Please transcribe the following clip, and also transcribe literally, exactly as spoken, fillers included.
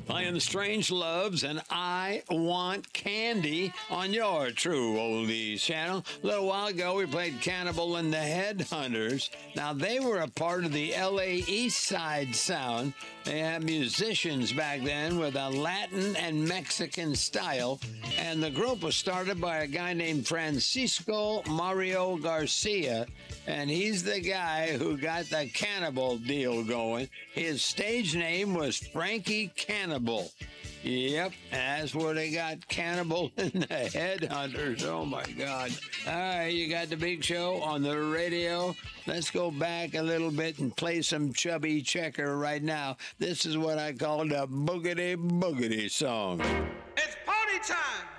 Playing the Strange Loves and I Want Candy on your True Oldies channel. A little while ago, we played Cannibal and the Headhunters. Now, they were a part of the L A East Side Sound. They had musicians back then with a Latin and Mexican style. And the group was started by a guy named Francisco Mario Garcia. And he's the guy who got the Cannibal deal going. His stage name was Frankie Cannibal. Yep, that's where they got Cannibal and the Headhunters. Oh, my God. All right, you got the big show on the radio. Let's go back a little bit and play some Chubby Checker right now. This is what I call the Boogity Boogity song. It's party time.